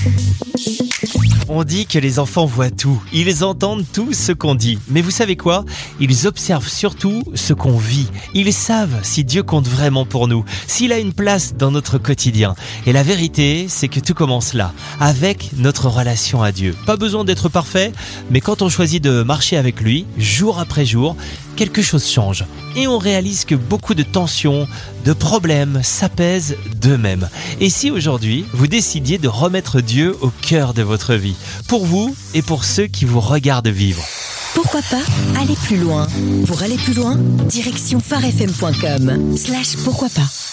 On dit que les enfants voient tout, ils entendent tout ce qu'on dit. Mais vous savez quoi ? Ils observent surtout ce qu'on vit. Ils savent si Dieu compte vraiment pour nous, s'il a une place dans notre quotidien. Et la vérité, c'est que tout commence là, avec notre relation à Dieu. Pas besoin d'être parfait, mais quand on choisit de marcher avec lui, jour après jour, quelque chose change. Et on réalise que beaucoup de tensions, de problèmes s'apaisent d'eux-mêmes. Et si aujourd'hui, vous décidiez de remettre Dieu au cœur de votre vie, pour vous et pour ceux qui vous regardent vivre. Pourquoi pas aller plus loin ? Pour aller plus loin, direction pharefm.com/pourquoi pas.